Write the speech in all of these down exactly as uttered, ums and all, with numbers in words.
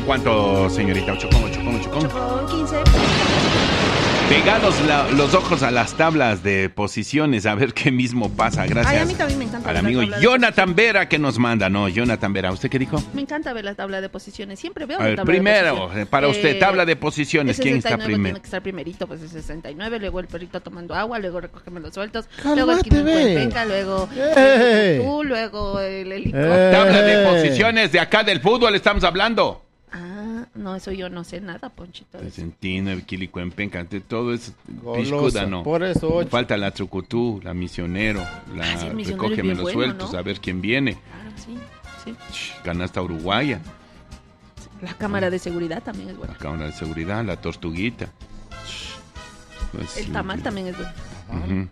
¿Cuánto, señorita? Chocón, chocón, chocón. Chocón, quince. Pegados la, los ojos a las tablas de posiciones, a ver qué mismo pasa. Gracias. Ay, a mí también me encanta al ver la amigo tabla de Jonathan Vera que nos manda. No, Jonathan Vera, ¿usted qué dijo? Me encanta ver la tabla de posiciones. Siempre veo A la ver, tabla primero, de posiciones. para usted, Eh, tabla de posiciones. el ¿Quién está sesenta y nueve primero? Tiene que estar primerito, pues el sesenta y nueve, luego el perrito tomando agua, luego recógeme los sueltos, Cálmate, luego el quinicuenteca, ve. luego ¡Ey! el tú, luego el helicóptero. ¡Ey! Tabla de posiciones de acá del fútbol estamos hablando. Ah, no, eso yo no sé nada, Ponchito. Argentina, Quilicuempenca, todo es Golosa, piscuda, ¿no? por eso ocho. Falta la Trucutú, la Misionero, la Ah, sí, el Misionero Recógeme es bien los bueno, sueltos, ¿no? a ver quién viene. Claro, sí, sí. Ch, Canasta uruguaya, La cámara de seguridad también es buena. la Cámara de Seguridad, la Tortuguita. Ch, pues, El tamal también es bueno. ujú.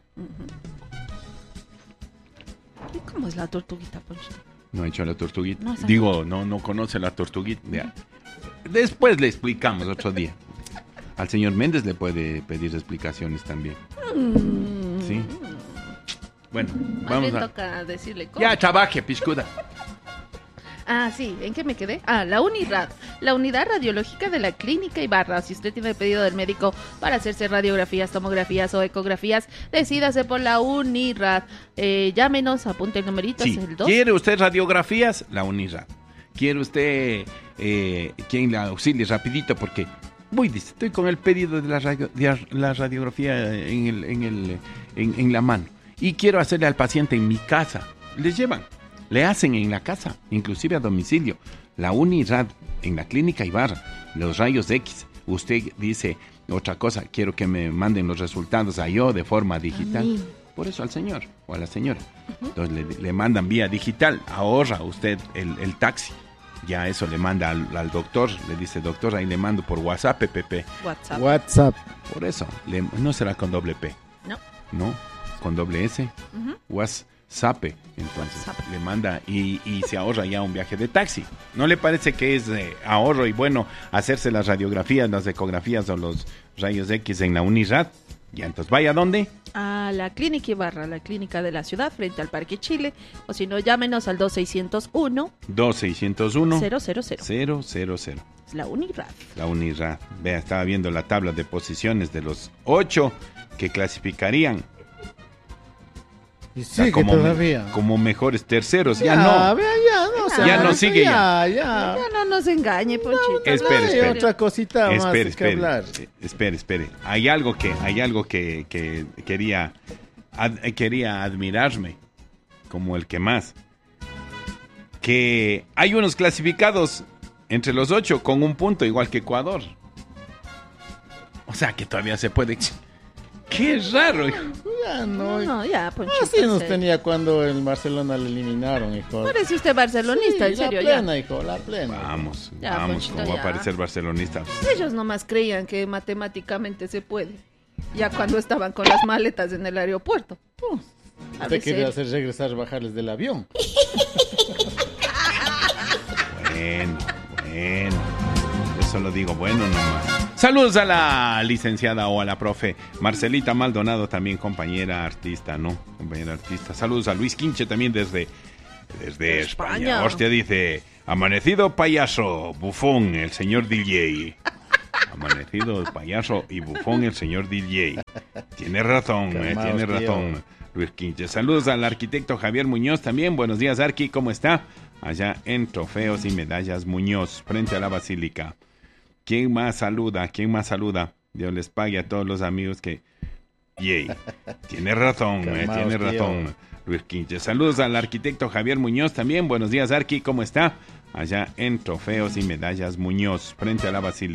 ¿Y cómo es la tortuguita, Ponchito? No ha hecho la Tortuguita. No, esa Digo, no, no conoce la Tortuguita. Ya. Después le explicamos otro día. Al señor Méndez le puede pedir explicaciones también. Mm. Sí. Bueno, Más vamos bien a... toca decirle cómo. Ya, trabaje, piscuda. Ah, sí, ¿en qué me quedé? Ah, la UNIRAD, la unidad radiológica de la Clínica Ibarra. Si usted tiene pedido del médico para hacerse radiografías, tomografías o ecografías, decídase por la UNIRAD. Eh, llámenos, apunte el numerito, Sí. es el dos. ¿Quiere usted radiografías? La UNIRAD. ¿Quiere usted eh, quien la auxilie rapidito? Porque voy, dice, estoy con el pedido de la, radio- de la radiografía en, el, en, el, en, en la mano. Y quiero hacerle al paciente en mi casa. Les llevan. Le hacen en la casa, inclusive a domicilio. La UNIRAD, en la Clínica Ibarra, los rayos X. Usted dice otra cosa, quiero que me manden los resultados a yo de forma digital. mí. Por eso al señor o a la señora. Entonces le, le mandan vía digital, ahorra usted el, el taxi. Ya eso le manda al, al doctor, le dice, doctor, ahí le mando por WhatsApp, P P P. WhatsApp. WhatsApp. Por eso, le- no será con doble P, No. no, con doble S. Ujú. WhatsApp, entonces WhatsApp. le manda y, y se ahorra ya un viaje de taxi. ¿No le parece que es eh, ahorro y bueno hacerse las radiografías, las ecografías o los rayos X en la UNIRAD? Ya, entonces, ¿vaya a dónde? A la Clínica Ibarra, la clínica de la ciudad, frente al Parque Chile. O si no, llámenos al dos seiscientos uno dos seiscientos uno cero cero cero. cero cero cero. Es la UNIRAD. La UNIRAD. Vea, estaba viendo la tabla de posiciones de los ocho que clasificarían Y o sea, sigue como, todavía. como mejores terceros. Ya, no. Vea, ya no. se Ya no avanza, sigue Ya, ya. Ya no nos engañe, Ponchito. espere, Hay espere. otra cosita más Espere, que espere, hablar. eh, espere, espere. Hay algo que, hay algo que, que quería, ad- quería admirarme, como el que más. Que hay unos clasificados entre los ocho con un punto igual que Ecuador. O sea que todavía se puede. Qué raro, hijo. Ya No, no. no, ya, Ponchito. Así nos sí. tenía cuando el Barcelona le eliminaron, hijo. Parece usted barcelonista, Sí, en serio, la ya. plena, hijo, la plena. Vamos, Ya, vamos, Ponchito, como va a ya. parecer barcelonista. Ellos nomás creían que matemáticamente se puede. Ya cuando estaban con las maletas en el aeropuerto. A Usted veces- quería hacer regresar, bajarles del avión. Bueno, bueno. Eso lo digo, bueno nomás. Saludos a la licenciada o a la profe Marcelita Maldonado, también compañera artista, ¿no? Compañera artista. Saludos a Luis Quinche también desde, desde España. España. Hostia, dice, amanecido payaso, bufón, el señor D J. Amanecido payaso y bufón, el señor D J. Tiene razón, eh, Calmaos, tiene tío. razón. Luis Quinche. Saludos al arquitecto Javier Muñoz también. Buenos días, Arqui, ¿cómo está? Allá en Trofeos y Medallas Muñoz, frente a la Basílica. ¿Quién más saluda? ¿Quién más saluda? Dios les pague a todos los amigos que... Yay. Tiene razón, eh, Calmaos, tiene tío. razón, Luis Quinche. Saludos al arquitecto Javier Muñoz también. Buenos días, Arqui, ¿cómo está? Allá en Trofeos y Medallas Muñoz, frente a la Basílica.